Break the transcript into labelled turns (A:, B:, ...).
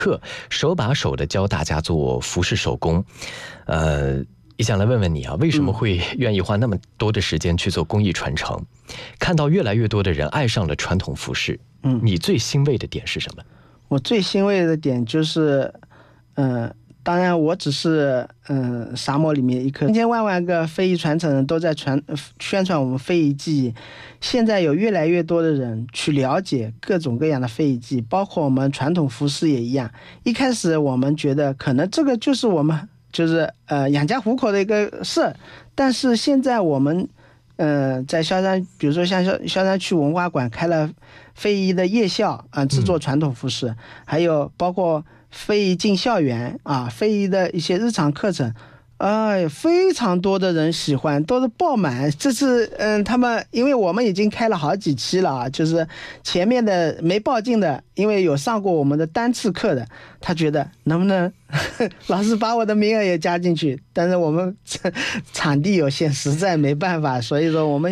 A: 课，手把手的教大家做服饰手工。也想来问问你啊，为什么会愿意花那么多的时间去做工艺传承？看到越来越多的人爱上了传统服饰，你最欣慰的点是什么？
B: 我最欣慰的点就是，当然我只是沙漠里面一颗千千万万个非遗传承人都在宣传我们非遗技艺，现在有越来越多的人去了解各种各样的非遗技艺，包括我们传统服饰也一样。一开始我们觉得可能这个就是我们养家糊口的一个事儿，但是现在我们在萧山，比如说像萧山区文化馆开了非遗的夜校制作传统服饰，还有包括非遗进校园非遗的一些日常课程，非常多的人喜欢，都是爆满。这次他们因为我们已经开了好几期了就是前面的没报进的，因为有上过我们的单次课的，他觉得能不能老师把我的名额也加进去，但是我们场地有限，实在没办法，所以说我们